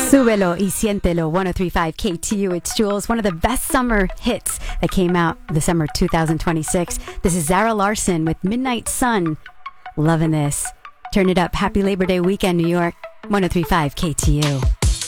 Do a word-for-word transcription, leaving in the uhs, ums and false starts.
Súbelo y siéntelo, one oh three point five K T U. It's Jules, one of the best summer hits that came out the summer two thousand twenty-six. This is Zara Larsson with Midnight Sun. Loving this. Turn it up. Happy Labor Day weekend, New York. one oh three point five K T U.